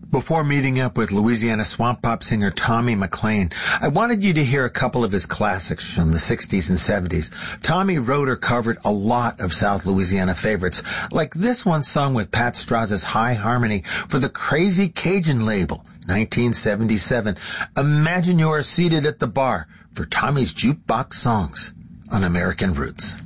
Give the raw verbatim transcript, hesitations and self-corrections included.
Before meeting up with Louisiana swamp pop singer Tommy McLean, I wanted you to hear a couple of his classics from the sixties and seventies. Tommy wrote or covered a lot of South Louisiana favorites, like this one sung with Pat Straz's high harmony for the Crazy Cajun label, nineteen seventy-seven. Imagine you are seated at the bar for Tommy's Jukebox Songs on American Roots.